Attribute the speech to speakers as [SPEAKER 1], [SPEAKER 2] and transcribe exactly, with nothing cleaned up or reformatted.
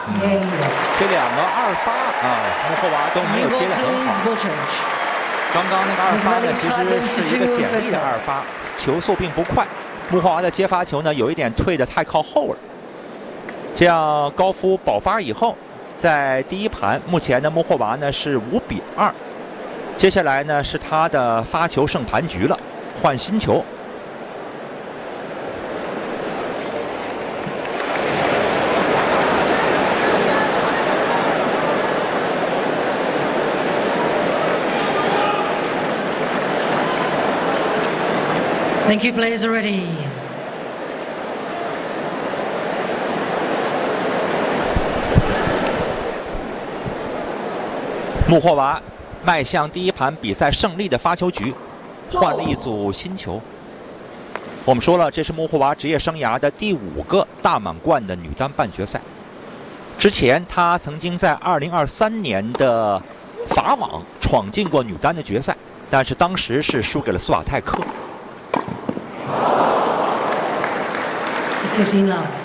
[SPEAKER 1] 嗯、这两个二发啊，穆霍娃都没有接得很好。刚刚那个二发呢，其实是一个简易的二发，球速并不快。穆霍娃的接发球呢，有一点退得太靠后了。这样高夫保发以后，在第一盘，目前的穆霍娃呢是五比二。接下来呢是他的发球胜盘局了，换新球。
[SPEAKER 2] Thank you, players are ready.
[SPEAKER 1] 穆霍娃迈向第一盘比赛胜利的发球局，换了一组新球。我们说了，这是穆霍娃职业生涯的第五个大满贯的女单半决赛。之前她曾经在二零二三年的法网闯进过女单的决赛，但是当时是输给了斯瓦泰克。
[SPEAKER 2] fifteen love.